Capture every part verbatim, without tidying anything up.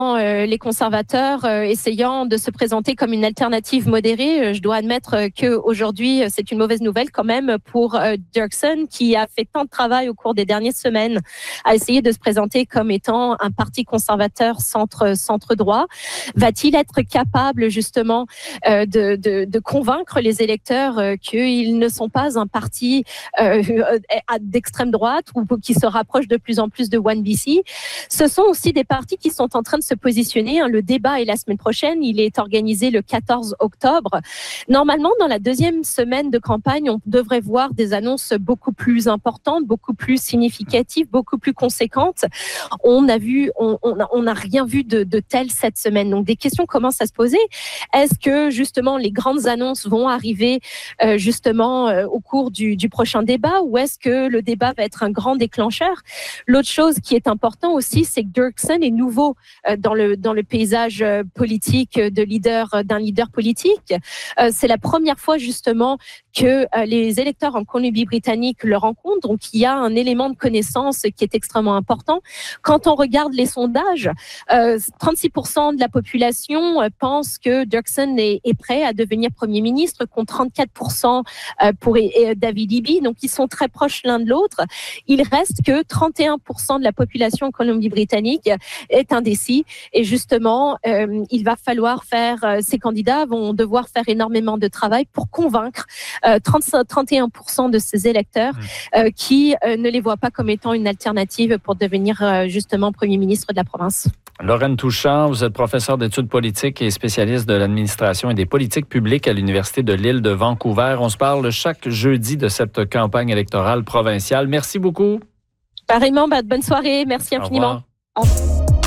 euh, les conservateurs euh, essayant de se présenter comme une alternative modérée. Je dois admettre euh, qu'aujourd'hui, c'est une mauvaise nouvelle quand même pour euh, Dirksen, qui a fait tant de travail au cours des dernières semaines à essayer de se présenter comme étant un parti conservateur centre, centre-droit. Va-t-il être capable justement euh, de, de, de convaincre les électeurs euh, qu'ils ne sont pas un parti euh, d'extrême droite ou qui se rapproche de plus en plus de One B C? Ce sont aussi des partis qui sont en train de se positionner. Le débat est la semaine prochaine. Il est organisé le quatorze octobre. Normalement, dans la deuxième semaine de campagne, on devrait voir des annonces beaucoup plus importantes, beaucoup plus significatives, beaucoup plus conséquentes. On a vu, on, on a, on a rien vu de, de tel cette semaine. Donc, des questions commencent à se poser. Est-ce que, justement, les grandes annonces vont arriver, euh, justement, euh, au cours du, du prochain débat, ou est-ce que le débat va être un grand déclencheur? L'autre chose qui est important aussi, c'est que Dirksen est nouveau euh, dans le dans le paysage euh, politique de leader euh, d'un leader politique. Euh, c'est la première fois justement que euh, les électeurs en Colombie-Britannique le rencontrent. Donc il y a un élément de connaissance qui est extrêmement important. Quand on regarde les sondages, euh, trente-six pour cent de la population euh, pense que Dirksen est, est prêt à devenir Premier ministre, contre trente-quatre pour cent euh, pour euh, David Eby. Donc ils sont très proches l'un de l'autre. Il reste que trente et un pour cent de la population en Colombie-Britannique est indécis. Et justement, euh, il va falloir faire, euh, ces candidats vont devoir faire énormément de travail pour convaincre euh, trente, trente et un pour cent de ces électeurs euh, qui euh, ne les voient pas comme étant une alternative pour devenir euh, justement Premier ministre de la province. Lorraine Touchant, vous êtes professeure d'études politiques et spécialiste de l'administration et des politiques publiques à l'Université de l'île de Vancouver. On se parle chaque jeudi de cette campagne électorale provinciale. Merci beaucoup. Pareillement, bah, bonne soirée. Merci infiniment. Au revoir.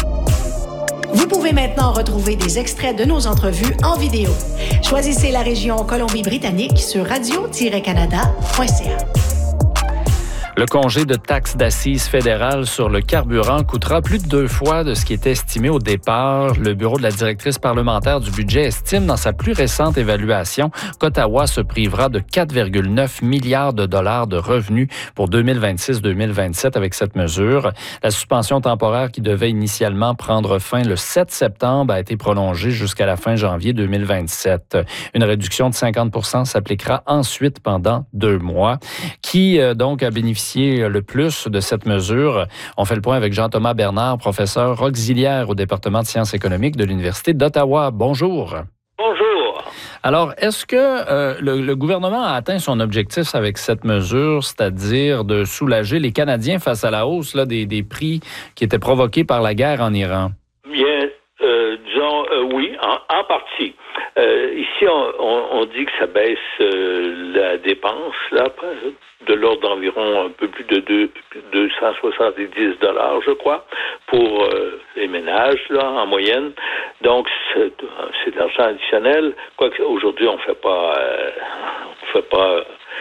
Vous pouvez maintenant retrouver des extraits de nos entrevues en vidéo. Choisissez la région Colombie-Britannique sur radio tiret canada point c a. Le congé de taxe d'assises fédérale sur le carburant coûtera plus de deux fois de ce qui était estimé au départ. Le bureau de la directrice parlementaire du budget estime dans sa plus récente évaluation qu'Ottawa se privera de quatre virgule neuf milliards de dollars de revenus pour deux mille vingt-six deux mille vingt-sept avec cette mesure. La suspension temporaire qui devait initialement prendre fin le sept septembre a été prolongée jusqu'à la fin janvier deux mille vingt-sept. Une réduction de cinquante pour cent s'appliquera ensuite pendant deux mois. Qui euh, donc a bénéficié le plus de cette mesure? On fait le point avec Jean-Thomas Bernard, professeur auxiliaire au département de sciences économiques de l'Université d'Ottawa. Bonjour. Bonjour. Alors, est-ce que euh, le, le gouvernement a atteint son objectif avec cette mesure, c'est-à-dire de soulager les Canadiens face à la hausse là, des, des prix qui étaient provoqués par la guerre en Iran? Bien, euh, disons euh, oui, en, en partie. Euh, ici, on, on, on dit que ça baisse euh, la dépense, là, de l'ordre d'environ un peu plus de deux cent soixante-dix dollars, je crois, pour euh, les ménages, là, en moyenne. Donc, c'est, c'est de l'argent additionnel. Quoique, aujourd'hui, on fait pas, euh, on fait pas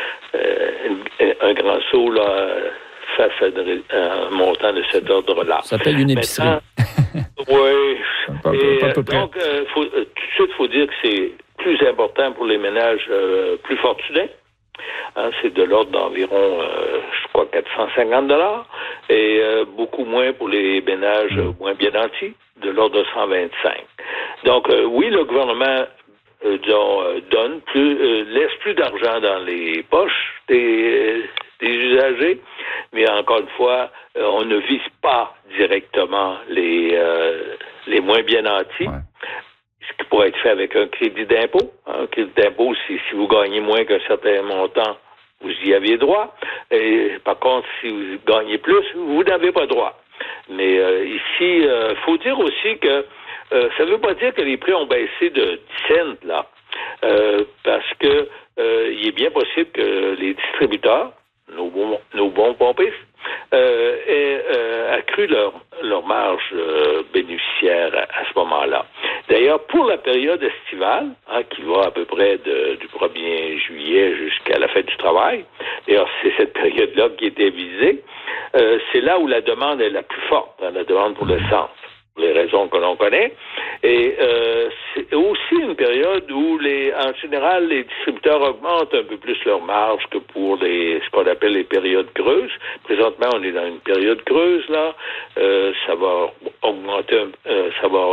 euh, un grand saut, là, face à un montant de cet ordre-là. Ça s'appelle une épicerie. Oui. Pas, Et, pas, pas, pas donc, euh, faut, euh, tout de suite, il faut dire que c'est plus important pour les ménages euh, plus fortunés. Hein, c'est de l'ordre d'environ, euh, je crois, quatre cent cinquante dollars, et euh, beaucoup moins pour les ménages euh, moins bien nantis, de l'ordre de cent vingt-cinq. Donc, euh, oui, le gouvernement euh, disons, euh, donne plus, euh, laisse plus d'argent dans les poches des, des usagers, mais encore une fois, euh, on ne vise pas directement les, euh, les moins bien nantis. Ouais. Ce qui pourrait être fait avec un crédit d'impôt. Un crédit d'impôt, c'est si vous gagnez moins qu'un certain montant, vous y avez droit. Et par contre, si vous gagnez plus, vous n'avez pas droit. Mais euh, ici, il euh, faut dire aussi que euh, ça ne veut pas dire que les prix ont baissé de dix cents, là. Euh, parce que euh, il est bien possible que les distributeurs, nos bons, nos bons pompistes, euh, aient euh, accru leur, leur marge euh, bénéficiaire à, à ce moment-là. D'ailleurs, pour la période estivale, hein, qui va à peu près de, du premier juillet jusqu'à la fête du travail, d'ailleurs, c'est cette période-là qui était visée, euh, c'est là où la demande est la plus forte, hein, la demande pour l'essence, pour les raisons que l'on connaît. Et euh, c'est aussi une période où, les, en général, les distributeurs augmentent un peu plus leur marge que pour les ce qu'on appelle les périodes creuses. Présentement, on est dans une période creuse, là. Euh, ça va augmenter, euh, ça va